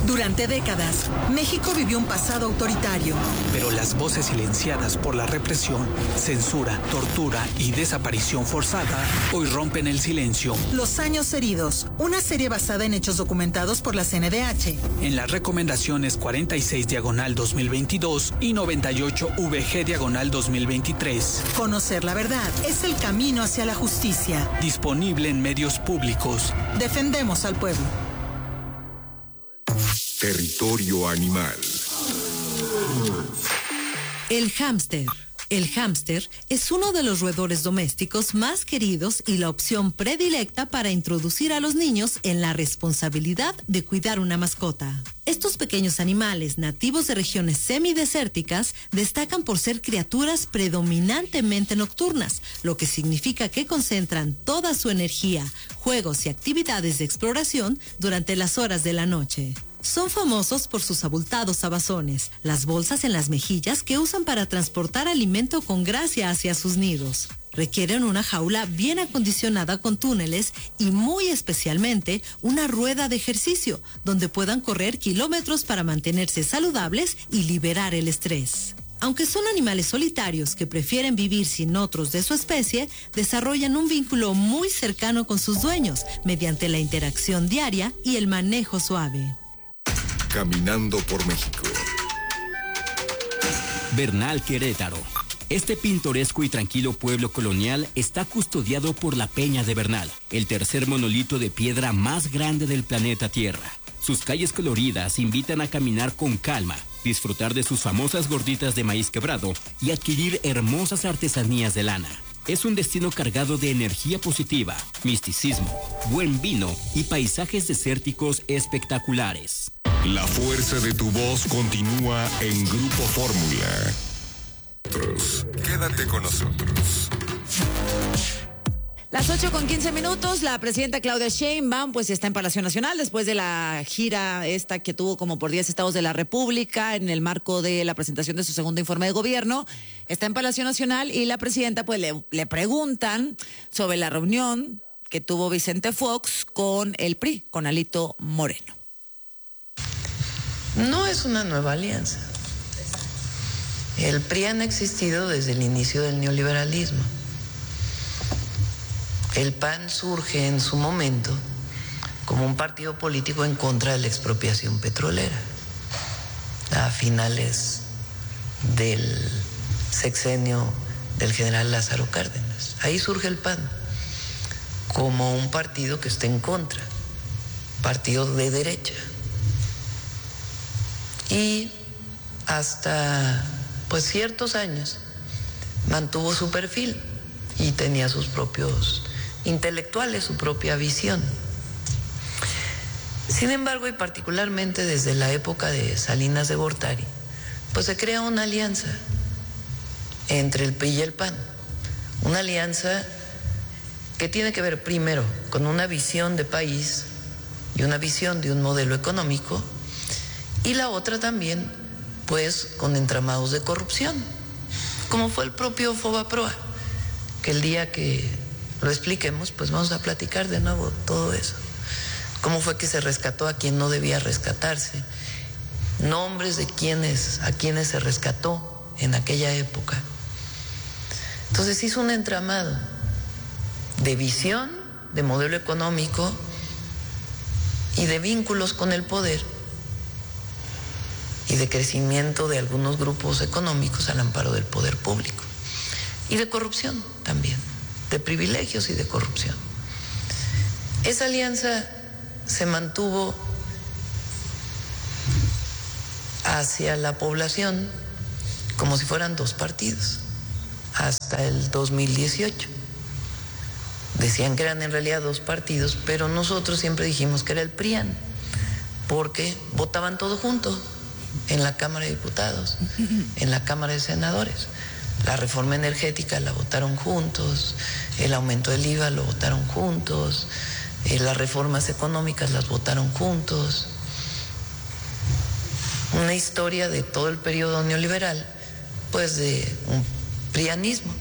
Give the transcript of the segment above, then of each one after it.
Durante décadas, México vivió un pasado autoritario. Pero las voces silenciadas por la represión, censura, tortura y desaparición forzada hoy rompen el silencio. Los años heridos, una serie basada en hechos documentados por la CNDH. En las recomendaciones 46/2022 y 98/VG/2023. Conocer la verdad es el camino hacia la justicia. Disponible en medios públicos. Defendemos al pueblo. Territorio animal. El hámster. El hámster es uno de los roedores domésticos más queridos y la opción predilecta para introducir a los niños en la responsabilidad de cuidar una mascota. Estos pequeños animales nativos de regiones semidesérticas destacan por ser criaturas predominantemente nocturnas, lo que significa que concentran toda su energía, juegos y actividades de exploración durante las horas de la noche. Son famosos por sus abultados abazones, las bolsas en las mejillas que usan para transportar alimento con gracia hacia sus nidos. Requieren una jaula bien acondicionada con túneles y muy especialmente una rueda de ejercicio donde puedan correr kilómetros para mantenerse saludables y liberar el estrés. Aunque son animales solitarios que prefieren vivir sin otros de su especie, desarrollan un vínculo muy cercano con sus dueños mediante la interacción diaria y el manejo suave. Caminando por México. Bernal, Querétaro. Este pintoresco y tranquilo pueblo colonial está custodiado por la Peña de Bernal, el tercer monolito de piedra más grande del planeta Tierra. Sus calles coloridas invitan a caminar con calma, disfrutar de sus famosas gorditas de maíz quebrado y adquirir hermosas artesanías de lana. Es un destino cargado de energía positiva, misticismo, buen vino y paisajes desérticos espectaculares. La fuerza de tu voz continúa en Grupo Fórmula. Quédate con nosotros. Las 8:15, la presidenta Claudia Sheinbaum pues está en Palacio Nacional después de la gira esta que tuvo como por 10 estados de la República en el marco de la presentación de su segundo informe de gobierno. Está en Palacio Nacional y la presidenta pues le preguntan sobre la reunión que tuvo Vicente Fox con el PRI, con Alito Moreno. No es una nueva alianza. El PRI han existido desde el inicio del neoliberalismo. El PAN surge en su momento como un partido político en contra de la expropiación petrolera a finales del sexenio del general Lázaro Cárdenas. Ahí surge el PAN como un partido que está en contra, partido de derecha. Y hasta pues ciertos años mantuvo su perfil y tenía sus propios intelectuales, su propia visión. Sin embargo, y particularmente desde la época de Salinas de Gortari, pues se crea una alianza entre el PRI y el PAN, una alianza que tiene que ver primero con una visión de país y una visión de un modelo económico, y la otra también, pues, con entramados de corrupción, como fue el propio Fobaproa, que el día que lo expliquemos, pues vamos a platicar de nuevo todo eso. Cómo fue que se rescató a quien no debía rescatarse, nombres de a quienes se rescató en aquella época. Entonces hizo un entramado de visión, de modelo económico y de vínculos con el poder y de crecimiento de algunos grupos económicos al amparo del poder público y de corrupción también, de privilegios y de corrupción. Esa alianza se mantuvo hacia la población como si fueran dos partidos hasta el 2018. Decían que eran en realidad dos partidos, pero nosotros siempre dijimos que era el PRIAN, porque votaban todo junto en la Cámara de Diputados, en la Cámara de Senadores. La reforma energética la votaron juntos, el aumento del IVA lo votaron juntos, las reformas económicas las votaron juntos. Una historia de todo el periodo neoliberal, pues de un prianismo.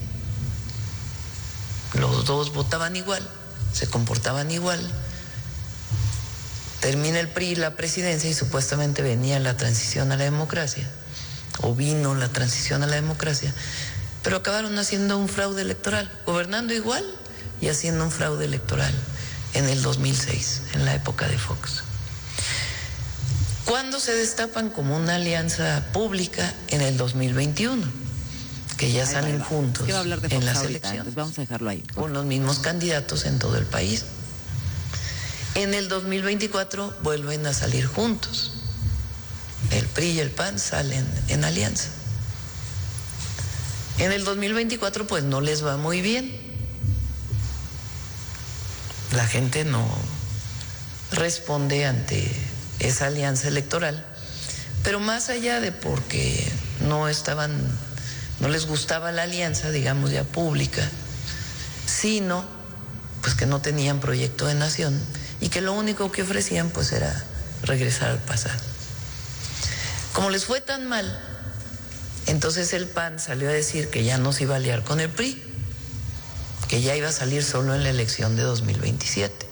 Los dos votaban igual, se comportaban igual Termina el PRI la presidencia y supuestamente venía la transición a la democracia, o vino la transición a la democracia, pero acabaron haciendo un fraude electoral, gobernando igual y haciendo un fraude electoral en el 2006, en la época de Fox. ¿Cuándo se destapan como una alianza pública? En el 2021, que ya salen juntos en las elecciones. Vamos a dejarlo ahí. Con los mismos candidatos en todo el país. En el 2024 vuelven a salir juntos. El PRI y el PAN salen en alianza. En el 2024 pues no les va muy bien. La gente no responde ante esa alianza electoral, pero más allá de porque no les gustaba la alianza, digamos ya pública, sino pues que no tenían proyecto de nación y que lo único que ofrecían pues era regresar al pasado. Como les fue tan mal, entonces el PAN salió a decir que ya no se iba a aliar con el PRI, que ya iba a salir solo en la elección de 2027.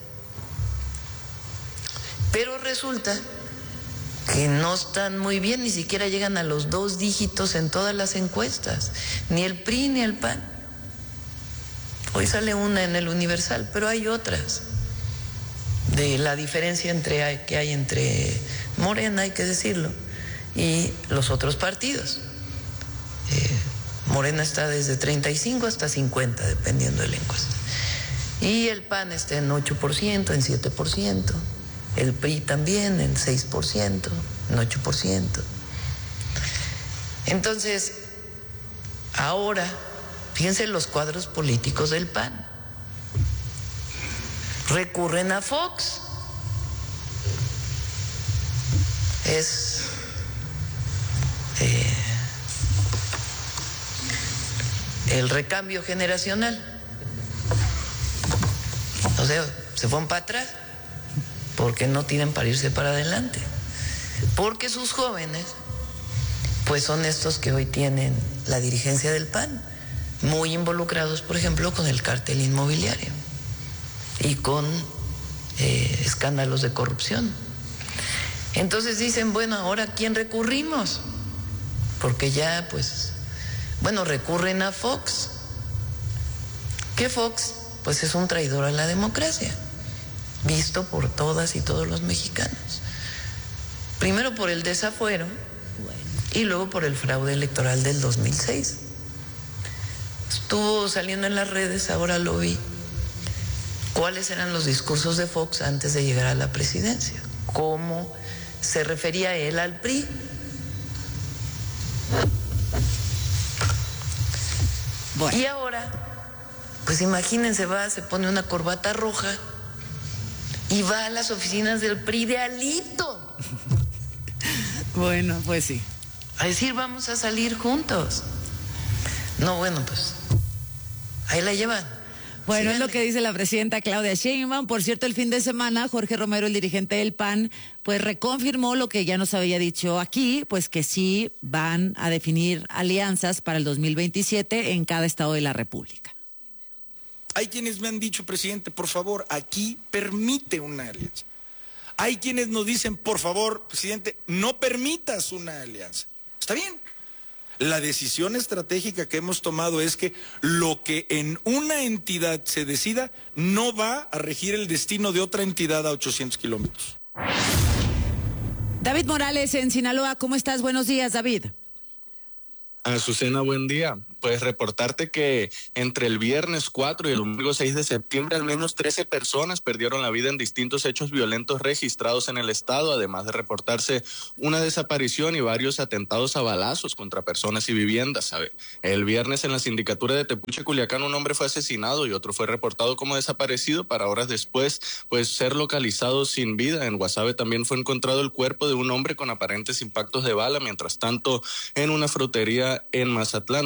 Pero resulta que no están muy bien, ni siquiera llegan a los 2 dígitos en todas las encuestas, ni el PRI ni el PAN. Hoy sale una en el Universal, pero hay otras de la diferencia que hay entre Morena, hay que decirlo, y los otros partidos. Morena está desde 35 hasta 50, dependiendo de la encuesta. Y el PAN está en 8%, en 7%. El PRI también en 6%, en 8%. Entonces, ahora, fíjense los cuadros políticos del PAN. Recurren a Fox. Es el recambio generacional. O sea, se fueron para atrás porque no tienen para irse para adelante. Porque sus jóvenes, pues son estos que hoy tienen la dirigencia del PAN, muy involucrados, por ejemplo, con el cártel inmobiliario y con escándalos de corrupción. Entonces dicen, bueno, ¿ahora a quién recurrimos? Porque ya, pues, bueno, recurren a Fox. ¿Qué Fox? Pues es un traidor a la democracia, visto por todas y todos los mexicanos. Primero por el desafuero y luego por el fraude electoral del 2006. Estuvo saliendo en las redes, ahora lo vi, cuáles eran los discursos de Fox antes de llegar a la presidencia, cómo se refería él al PRI. Bueno. Y ahora, pues imagínense, se pone una corbata roja y va a las oficinas del PRI de Alito. Bueno, pues sí. A decir, vamos a salir juntos. No, bueno, pues ahí la llevan. Bueno, Síganle. es lo que dice la presidenta Claudia Sheinbaum. Por cierto, el fin de semana, Jorge Romero, el dirigente del PAN, pues reconfirmó lo que ya nos había dicho aquí, pues que sí van a definir alianzas para el 2027 en cada estado de la República. Hay quienes me han dicho, presidente, por favor, aquí permite una alianza. Hay quienes nos dicen, por favor, presidente, no permitas una alianza. Está bien. La decisión estratégica que hemos tomado es que lo que en una entidad se decida no va a regir el destino de otra entidad a 800 kilómetros. David Morales en Sinaloa, ¿cómo estás? Buenos días, David. Azucena, buen día. Pues reportarte que entre el viernes 4 y el domingo 6 de septiembre al menos 13 personas perdieron la vida en distintos hechos violentos registrados en el estado, además de reportarse una desaparición y varios atentados a balazos contra personas y viviendas. El viernes en la sindicatura de Tepuche, Culiacán, un hombre fue asesinado y otro fue reportado como desaparecido para horas después pues ser localizado sin vida. En Guasave también fue encontrado el cuerpo de un hombre con aparentes impactos de bala. Mientras tanto, en una frutería en Mazatlán, una mujer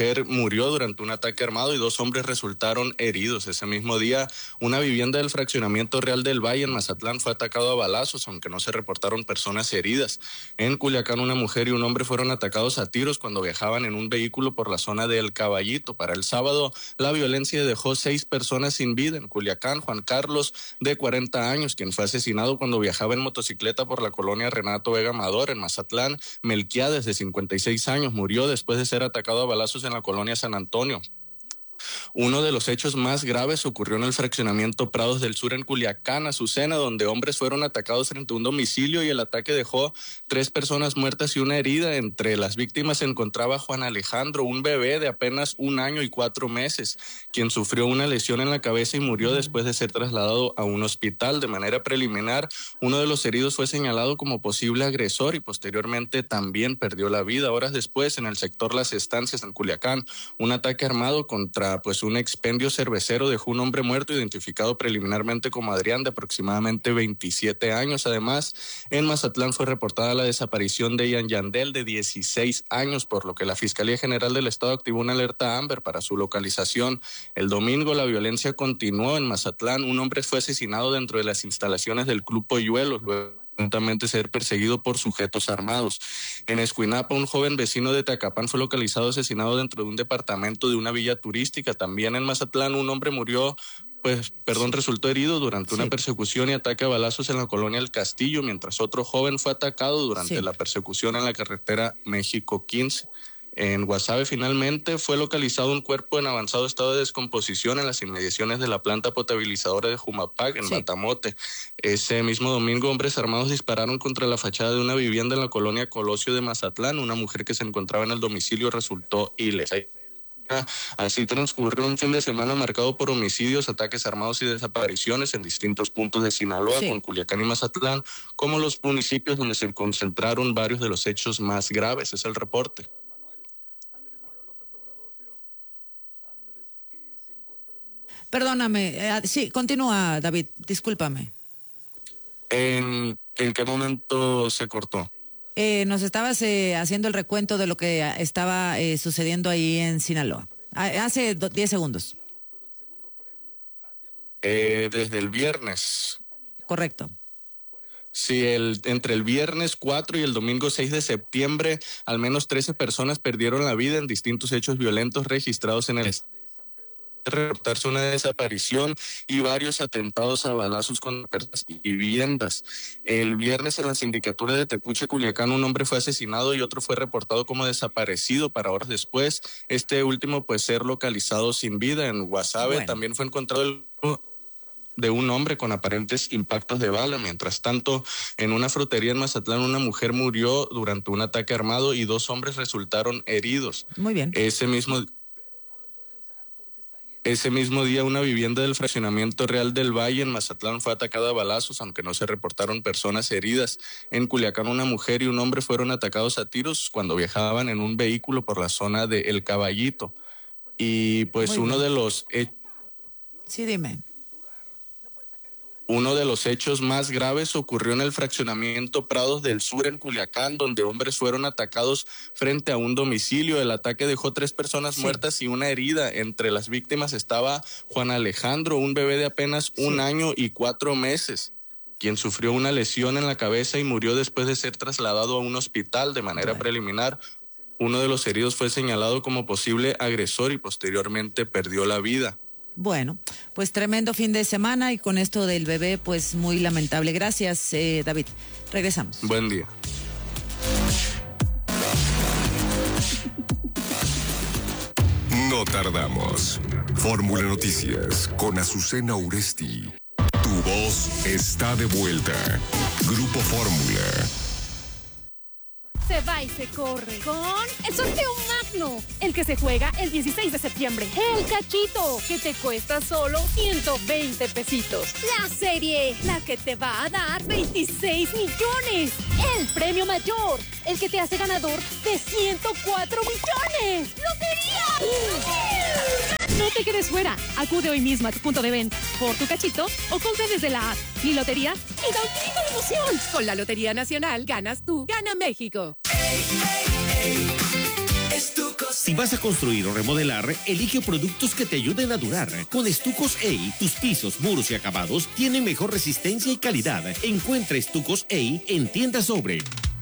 mujer murió durante un ataque armado y 2 hombres resultaron heridos. Ese mismo día, una vivienda del fraccionamiento Real del Valle en Mazatlán fue atacado a balazos, aunque no se reportaron personas heridas. En Culiacán, una mujer y un hombre fueron atacados a tiros cuando viajaban en un vehículo por la zona de El Caballito. Para el sábado, la violencia dejó 6 personas sin vida. En Culiacán, Juan Carlos, de 40 años, quien fue asesinado cuando viajaba en motocicleta por la colonia Renato Vega Amador. En Mazatlán, Melquiades, de 56 años, murió después de ser atacado a balazos en la colonia San Antonio. Uno de los hechos más graves ocurrió en el fraccionamiento Prados del Sur en Culiacán, Azucena, donde hombres fueron atacados frente a un domicilio y el ataque dejó 3 personas muertas y una herida. Entre las víctimas se encontraba Juan Alejandro, un bebé de apenas 1 año y 4 meses, quien sufrió una lesión en la cabeza y murió después de ser trasladado a un hospital. De manera preliminar, uno de los heridos fue señalado como posible agresor y posteriormente también perdió la vida. Horas después, en el sector Las Estancias en Culiacán, un ataque armado contra un expendio cervecero dejó un hombre muerto identificado preliminarmente como Adrián, de aproximadamente 27 años. Además, en Mazatlán fue reportada la desaparición de Ian Yandel, de 16 años, por lo que la Fiscalía General del Estado activó una alerta Amber para su localización. El domingo la violencia continuó en Mazatlán. Un hombre fue asesinado dentro de las instalaciones del Club Polluelos, luego presuntamente ser perseguido por sujetos armados. En Escuinapa, un joven vecino de Tacapán fue localizado asesinado dentro de un departamento de una villa turística. También en Mazatlán, un hombre resultó herido durante una persecución y ataque a balazos en la colonia El Castillo, mientras otro joven fue atacado durante la persecución en la carretera México 15. En Guasave, finalmente, fue localizado un cuerpo en avanzado estado de descomposición en las inmediaciones de la planta potabilizadora de Jumapac, en Matamote. Ese mismo domingo, hombres armados dispararon contra la fachada de una vivienda en la colonia Colosio de Mazatlán. Una mujer que se encontraba en el domicilio resultó ilesa. Así transcurrió un fin de semana marcado por homicidios, ataques armados y desapariciones en distintos puntos de Sinaloa, con Culiacán y Mazatlán como los municipios donde se concentraron varios de los hechos más graves. Es el reporte. Perdóname, sí, continúa, David, discúlpame. ¿En qué momento se cortó? Nos estabas haciendo el recuento de lo que estaba sucediendo ahí en Sinaloa, hace 10 segundos. Desde el viernes. Correcto. Sí, entre el viernes 4 y el domingo 6 de septiembre, al menos 13 personas perdieron la vida en distintos hechos violentos registrados en el estado. Reportarse una desaparición y varios atentados a balazos contra personas y viviendas. El viernes en la sindicatura de Tepuche, Culiacán, un hombre fue asesinado y otro fue reportado como desaparecido para horas después. Este último ser localizado sin vida. En Guasave también fue encontrado el de un hombre con aparentes impactos de bala. Mientras tanto, en una frutería en Mazatlán, una mujer murió durante un ataque armado y 2 hombres resultaron heridos. Muy bien. Ese mismo día, una vivienda del fraccionamiento Real del Valle en Mazatlán fue atacada a balazos, aunque no se reportaron personas heridas. En Culiacán, una mujer y un hombre fueron atacados a tiros cuando viajaban en un vehículo por la zona de El Caballito. Y uno de los... Sí, dime. Uno de los hechos más graves ocurrió en el fraccionamiento Prados del Sur en Culiacán, donde hombres fueron atacados frente a un domicilio. El ataque dejó 3 personas muertas y una herida. Entre las víctimas estaba Juan Alejandro, un bebé de apenas 1 año y 4 meses, quien sufrió una lesión en la cabeza y murió después de ser trasladado a un hospital. De manera preliminar, uno de los heridos fue señalado como posible agresor y posteriormente perdió la vida. Bueno, pues tremendo fin de semana y con esto del bebé, pues muy lamentable. Gracias, David. Regresamos. Buen día. No tardamos. Fórmula Noticias con Azucena Uresti. Tu voz está de vuelta. Grupo Fórmula. Se va y se corre con el sorteo magno, el que se juega el 16 de septiembre. El cachito, que te cuesta solo 120 pesitos. La serie, la que te va a dar 26 millones. El premio mayor, el que te hace ganador de 104 millones. ¡Lotería! No te quedes fuera. Acude hoy mismo a tu punto de venta por tu cachito o compra desde la app Mi Lotería y da un grito de emoción. Con la Lotería Nacional ganas tú, gana México. Es tu Si vas a construir o remodelar, elige productos que te ayuden a durar. Con Estucos EI, tus pisos, muros y acabados tienen mejor resistencia y calidad. Encuentra Estucos EI en tiendas Sobre.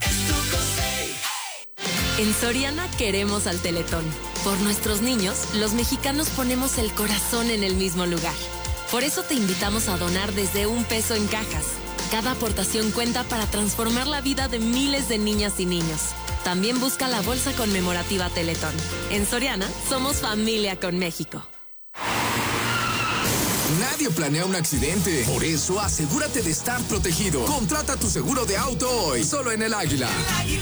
En Soriana queremos al Teletón. Por nuestros niños, los mexicanos ponemos el corazón en el mismo lugar. Por eso te invitamos a donar desde $1 en cajas. Cada aportación cuenta para transformar la vida de miles de niñas y niños. También busca la bolsa conmemorativa Teletón. En Soriana, somos familia con México. Nadie planea un accidente. Por eso, asegúrate de estar protegido. Contrata tu seguro de auto hoy, solo en El Águila.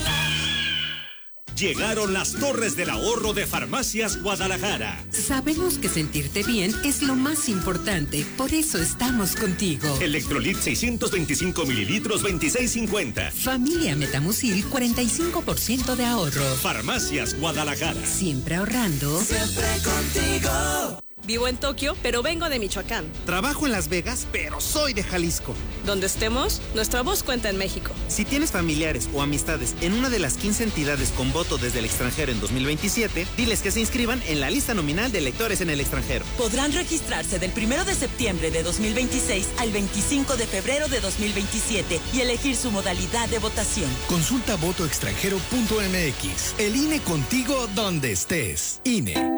Llegaron las Torres del Ahorro de Farmacias Guadalajara. Sabemos que sentirte bien es lo más importante, por eso estamos contigo. Electrolit 625 mililitros, $26.50. Familia Metamucil, 45% de ahorro. Farmacias Guadalajara. Siempre ahorrando. Siempre contigo. Vivo en Tokio, pero vengo de Michoacán. Trabajo en Las Vegas, pero soy de Jalisco. Donde estemos, nuestra voz cuenta en México. Si tienes familiares o amistades en una de las 15 entidades con voto desde el extranjero en 2027, diles que se inscriban en la lista nominal de electores en el extranjero. Podrán registrarse del 1 de septiembre de 2026 al 25 de febrero de 2027 y elegir su modalidad de votación. Consulta votoextranjero.mx. El INE contigo donde estés. INE.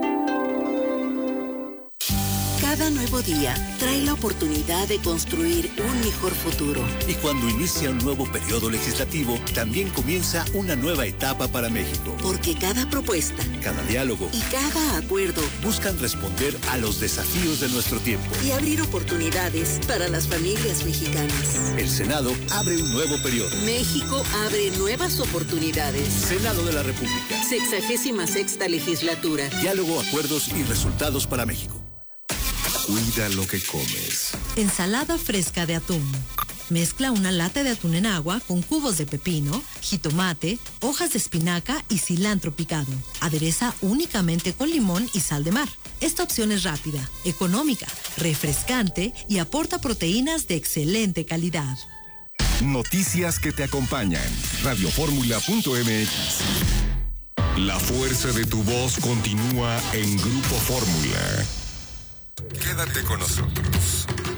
Cada nuevo día trae la oportunidad de construir un mejor futuro. Y cuando inicia un nuevo periodo legislativo, también comienza una nueva etapa para México. Porque cada propuesta, cada diálogo y cada acuerdo buscan responder a los desafíos de nuestro tiempo. Y abrir oportunidades para las familias mexicanas. El Senado abre un nuevo periodo. México abre nuevas oportunidades. Senado de la República. 66ª legislatura. Diálogo, acuerdos y resultados para México. Cuida lo que comes. Ensalada fresca de atún. Mezcla una lata de atún en agua con cubos de pepino, jitomate, hojas de espinaca y cilantro picado. Adereza únicamente con limón y sal de mar. Esta opción es rápida, económica, refrescante y aporta proteínas de excelente calidad. Noticias que te acompañan. Radioformula.mx. La fuerza de tu voz continúa en Grupo Fórmula. Quédate con nosotros.